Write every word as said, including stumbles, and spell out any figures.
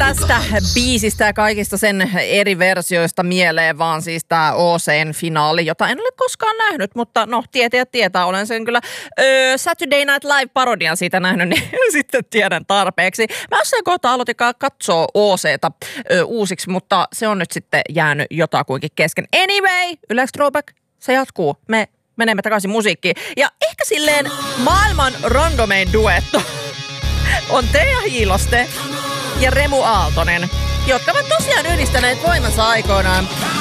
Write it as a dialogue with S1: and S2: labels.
S1: tästä biisistä ja kaikista sen eri versioista mieleen vaan siis tää O C:n finaali, jota en ole koskaan nähnyt, mutta no tietää tietää, olen sen kyllä öö, Saturday Night Live-parodian siitä nähnyt, niin sitten tiedän tarpeeksi. Mä jossain kohtaa aloitin katsoa O C:ta öö, uusiksi, mutta se on nyt sitten jäänyt jotakuinkin kesken. Anyway, Ylex Throwback, se jatkuu. Me menemme takaisin musiikkiin. Ja ehkä silleen maailman randomein duetto on Teija Hiiloste ja Remu Aaltonen, jotka ovat tosiaan yhdistäneet voimansa aikoinaan.